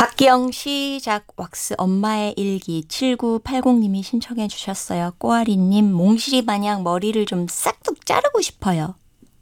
박기영 시작 왁스 엄마의 일기 7980님이 신청해 주셨어요. 꼬아리님 몽실이 마냥 머리를 좀 싹둑 자르고 싶어요.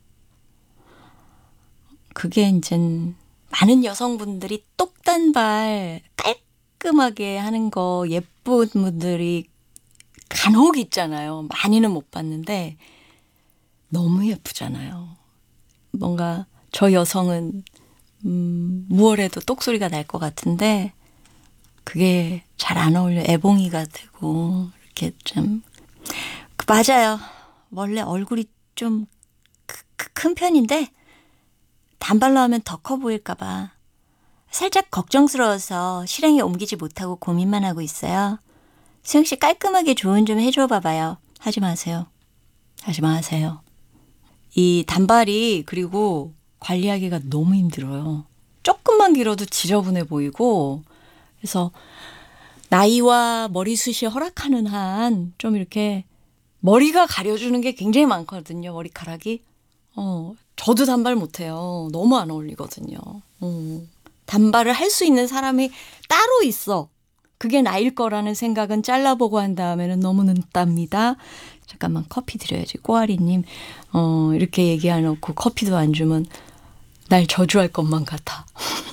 그게 이제 많은 여성분들이 똑단발 깔끔하게 하는 거 예쁜 분들이 간혹 있잖아요. 많이는 못 봤는데 너무 예쁘잖아요. 뭔가 저 여성은 무얼해도 똑소리가 날 것 같은데 그게 잘 안 어울려. 애봉이가 되고 이렇게 좀 맞아요. 원래 얼굴이 좀 큰 편인데 단발로 하면 더 커 보일까 봐 살짝 걱정스러워서 실행에 옮기지 못하고 고민만 하고 있어요. 수영 씨 깔끔하게 조언 좀 해줘 봐봐요. 하지 마세요. 하지 마세요. 이 단발이 그리고 관리하기가 너무 힘들어요. 조금만 길어도 지저분해 보이고 그래서 나이와 머리숱이 허락하는 한 좀 이렇게 머리가 가려주는 게 굉장히 많거든요. 머리카락이. 저도 단발 못해요. 너무 안 어울리거든요. 단발을 할 수 있는 사람이 따로 있어. 그게 나일 거라는 생각은 잘라보고 한 다음에는 너무 늦답니다. 잠깐만 커피 드려야지. 꼬아리님 이렇게 얘기해놓고 커피도 안 주면 날 저주할 것만 같아.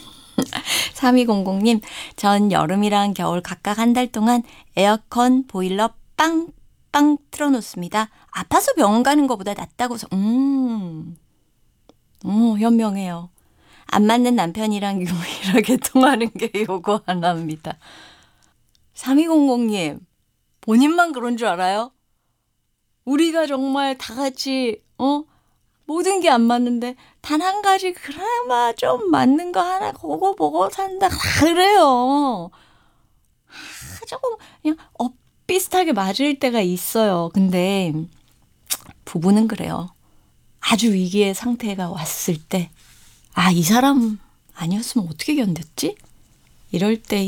3200님 전 여름이랑 겨울 각각 한 달 동안 에어컨 보일러 빵빵 틀어놓습니다. 아파서 병원 가는 것보다 낫다고 현명해요. 안 맞는 남편이랑 유일하게 통하는 게 요거 하나입니다. 3200님 본인만 그런 줄 알아요? 우리가 정말 다 같이 모든 게 안 맞는데 단 한 가지 그나마 좀 맞는 거 하나 그거 보고 산다 그래요. 조금 그냥 비슷하게 맞을 때가 있어요. 근데 부부는 그래요. 아주 위기의 상태가 왔을 때 이 사람 아니었으면 어떻게 견뎠지? 이럴 때